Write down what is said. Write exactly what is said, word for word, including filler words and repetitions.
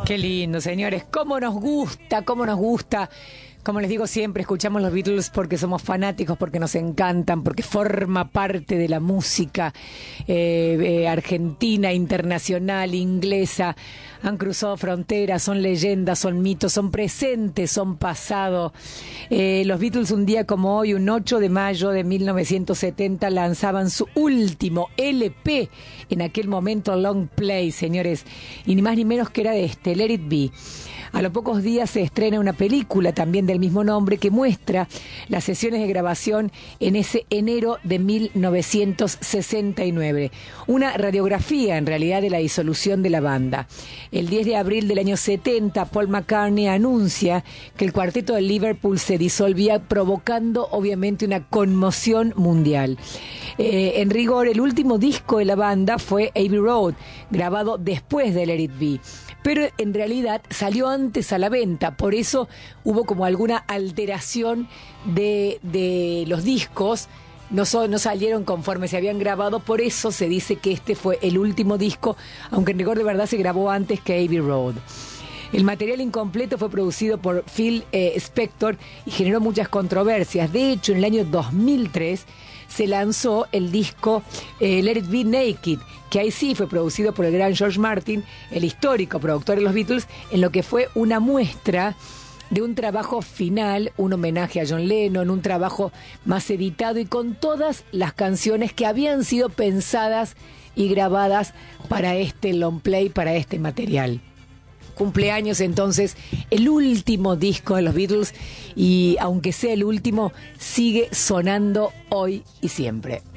Qué lindo, señores. Cómo nos gusta, cómo nos gusta. Como les digo siempre, escuchamos los Beatles porque somos fanáticos, porque nos encantan, porque forma parte de la música eh, eh, argentina, internacional, inglesa. Han cruzado fronteras, son leyendas, son mitos, son presentes, son pasado. Eh, los Beatles un día como hoy, un ocho de mayo de mil novecientos setenta, lanzaban su último L P, en aquel momento long play, señores, y ni más ni menos que era de este, Let It Be. A los pocos días se estrena una película también del mismo nombre que muestra las sesiones de grabación en ese enero de mil novecientos sesenta y nueve. Una radiografía en realidad de la disolución de la banda. El diez de abril del año setenta, Paul McCartney anuncia que el cuarteto de Liverpool se disolvía, provocando obviamente una conmoción mundial. Eh, en rigor, el último disco de la banda fue Abbey Road, grabado después de Let It Be, pero en realidad salió antes a la venta, por eso hubo como alguna alteración de, de los discos, no, so, no salieron conforme se habían grabado, por eso se dice que este fue el último disco, aunque en rigor de verdad se grabó antes que Abbey Road. El material incompleto fue producido por Phil eh, Spector y generó muchas controversias. De hecho, en el año dos mil tres se lanzó el disco eh, Let It Be Naked, que ahí sí fue producido por el gran George Martin, el histórico productor de los Beatles, en lo que fue una muestra de un trabajo final, un homenaje a John Lennon, un trabajo más editado y con todas las canciones que habían sido pensadas y grabadas para este long play, para este material. Cumpleaños entonces el último disco de los Beatles y aunque sea el último, sigue sonando hoy y siempre.